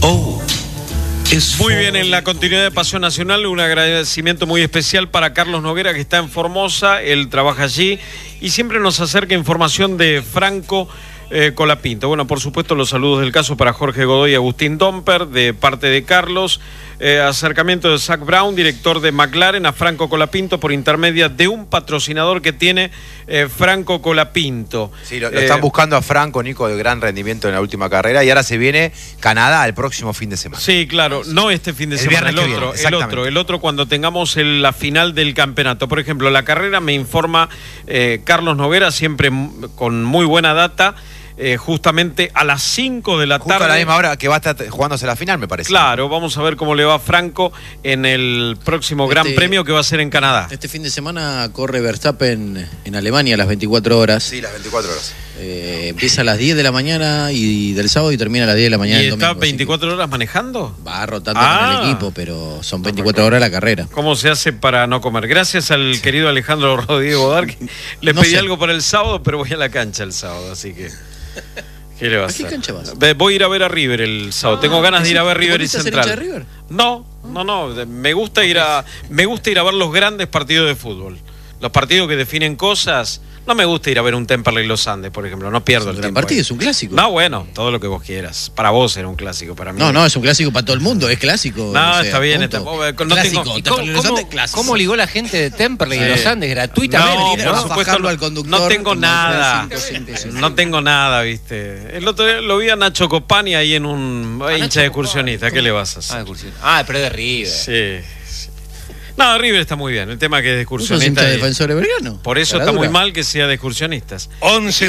Muy bien, en la continuidad de Pasión Nacional, un agradecimiento muy especial para Carlos Noguera, que está en Formosa, él trabaja allí y siempre nos acerca información de Franco Colapinto. Bueno, por supuesto, los saludos del caso para Jorge Godoy y Agustín Domper, de parte de Carlos. Acercamiento de Zach Brown, director de McLaren, a Franco Colapinto por intermedia de un patrocinador que tiene Franco Colapinto. Sí, lo están buscando a Franco, Nico, de gran rendimiento en la última carrera, y ahora se viene Canadá el próximo fin de semana. Sí, claro, no este fin de semana, el otro cuando tengamos la final del campeonato. Por ejemplo, la carrera, me informa Carlos Noguera, siempre con muy buena data. Justamente a las 5 de la tarde. Justo a la misma hora que va a estar jugándose la final, me parece. Claro, vamos a ver cómo le va a Franco en el próximo Gran Premio que va a ser en Canadá. Este fin de semana corre Verstappen en Alemania a las 24 horas. Sí, las 24 horas. Empieza a las 10 de la mañana y del sábado y termina a las 10 de la mañana. ¿Y del está domingo, 24 horas manejando? Va rotando con el equipo, pero son 24 horas la carrera. ¿Cómo se hace para no comer? Gracias al querido Alejandro Rodríguez Godard, que le pedí algo para el sábado, pero voy a la cancha el sábado, así que... ¿Qué le vas a hacer? ¿A qué cancha vas? Voy a ir a ver a River el sábado. Tengo ganas de ir a ver River y Central. ¿De River? No. Me gusta ir a ver los grandes partidos de fútbol. Los partidos que definen cosas. No me gusta ir a ver un Temperley Los Andes, por ejemplo. No pierdo el tiempo. Partido es un clásico. No, bueno, todo lo que vos quieras. Para vos era un clásico, para mí. No, es un clásico para todo el mundo, es clásico. No, está bien. ¿Cómo ligó la gente de Temperley y Los Andes gratuitamente? No, por supuesto, al conductor, no tengo nada. No tengo nada, viste. El otro día lo vi a Nacho Copani ahí en un hincha de excursionista. ¿Qué le vas a hacer? Pero de River. Sí. No, River está muy bien. El tema que es de excursionistas. ¿Sos hincha defensor de Belgrano? Por eso está muy mal que sea de excursionistas. 11